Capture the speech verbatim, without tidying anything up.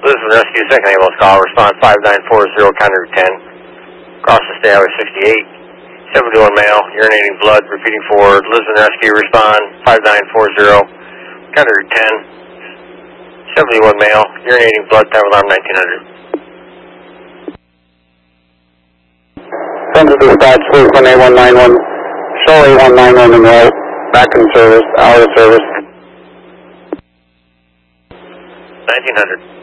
Lisbon Rescue, second ambulance call, respond five nine four zero, county route ten. Across the state highway sixty-eight. seventy-one male, urinating blood, repeating for Lisbon Rescue, respond five nine four zero, county route ten. seventy-one male, urinating blood, time alarm nineteen hundred. Central dispatch, Lisbon A one nine one, show A one nine one enroll, back in service, hour of service. nineteen hundred.